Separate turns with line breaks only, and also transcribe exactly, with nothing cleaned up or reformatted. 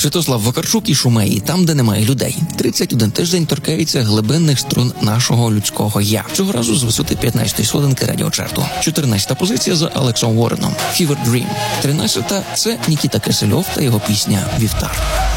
Святослав Вакарчук і Шумеї, там, де немає людей. тридцять один тиждень торкається глибинних струн нашого людського «я». Цього разу з висоти п'ятнадцятої сходинки радіочарту. чотирнадцята позиція за Алексом Уорреном. Fever Dream. тринадцята – це Нікіта Кисельов та його пісня «Вівтар».